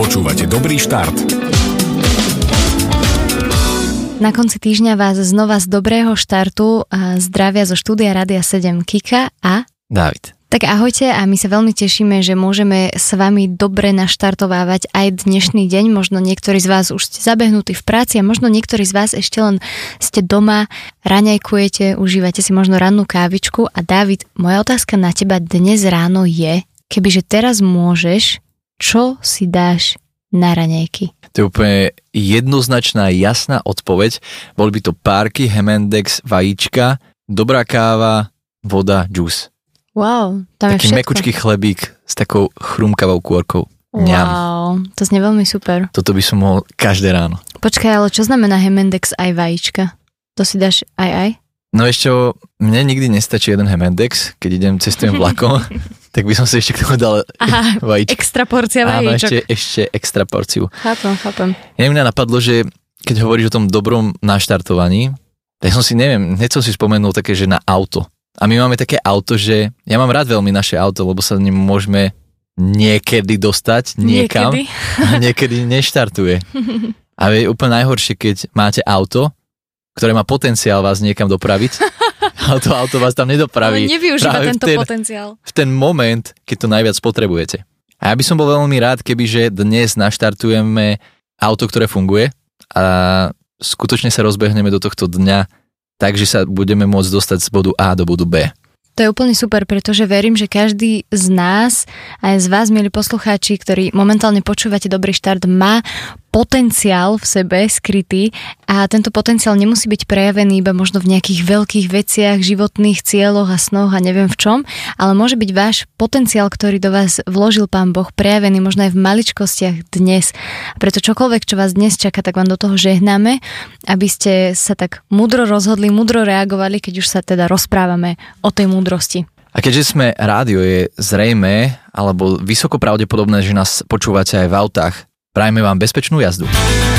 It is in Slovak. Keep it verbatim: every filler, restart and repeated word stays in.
Počúvate Dobrý štart. Na konci týždňa vás znova z Dobrého štartu zdravia zo štúdia Rádia sedem Kika a Dávid. Tak ahojte a my sa veľmi tešíme, že môžeme s vami dobre naštartovávať aj dnešný deň. Možno niektorí z vás už ste zabehnutí v práci a možno niektorí z vás ešte len ste doma, raňajkujete, užívate si možno rannú kávičku. A Dávid, moja otázka na teba dnes ráno je, kebyže teraz môžeš, čo si dáš na raňajky? To je úplne jednoznačná, jasná odpoveď. Boli by to párky, Hemendex, vajíčka, dobrá káva, voda, džús. Wow, tam taký je všetko. mekučký chlebík s takou chrumkavou kôrkou. Wow, Ňam. To znie veľmi super. Toto by som mohol každé ráno. Počkaj, ale čo znamená Hemendex aj vajíčka? To si dáš aj aj? No ešte, mne nikdy nestačí jeden Hemendex, keď idem cestujem vlakom, tak by som si ešte k tomu dal Aha, vajíčka. Extra porcia vajíčok. Áno, ešte, ešte extra porciu. Chápem, chápem. Ja mňa napadlo, že keď hovoríš o tom dobrom naštartovaní, tak som si, neviem, hneď som si spomenul také, že na auto. A my máme také auto, že ja mám rád veľmi naše auto, lebo sa ním môžeme niekedy dostať niekam. Niekedy. A niekedy neštartuje. A je úplne najhoršie, keď máte auto, ktoré má potenciál vás niekam dopraviť, ale to auto vás tam nedopraví. Ale nevyužíva tento ten, potenciál. V ten moment, keď to najviac potrebujete. A ja by som bol veľmi rád, kebyže dnes naštartujeme auto, ktoré funguje a skutočne sa rozbehneme do tohto dňa, takže sa budeme môcť dostať z bodu A do bodu B. To je úplne super, pretože verím, že každý z nás, aj z vás, milí poslucháči, ktorí momentálne počúvate Dobrý štart, má potenciál v sebe skrytý a tento potenciál nemusí byť prejavený iba možno v nejakých veľkých veciach, životných cieľoch a snoch a neviem v čom, ale môže byť váš potenciál, ktorý do vás vložil Pán Boh, prejavený možno aj v maličkostiach dnes. A preto čokoľvek, čo vás dnes čaká, tak vám do toho žehnáme, aby ste sa tak múdro rozhodli, múdro reagovali, keď už sa teda rozprávame o tej múdrosti. A keďže sme rádio, je zrejmé, alebo vysoko pravdepodobné, že nás počúvate aj v autách, prajme vám bezpečnú jazdu.